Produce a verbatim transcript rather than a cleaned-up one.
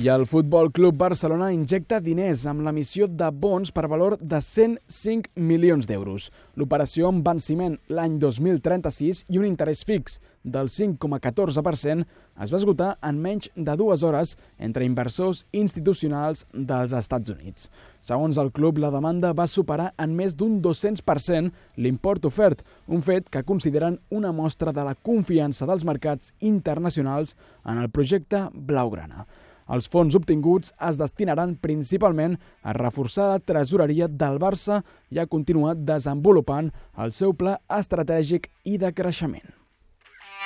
I el Futbol Club Barcelona injecta diners amb l'emissió de bons per valor de cent cinc milions d'euros. L'operació amb venciment l'any dos mil trenta-sis i un interès fix del cinc coma catorze per cent es va esgotar en menys de dues hores entre inversors institucionals dels Estats Units. Segons el club, la demanda va superar en més d'un dos-cents per cent l'import ofert, un fet que consideren una mostra de la confiança dels mercats internacionals en el projecte blaugrana. Els fons obtinguts es destinaran principalment a reforçar la tresoreria del Barça i a continuar desenvolupant el seu pla estratègic i de creixement.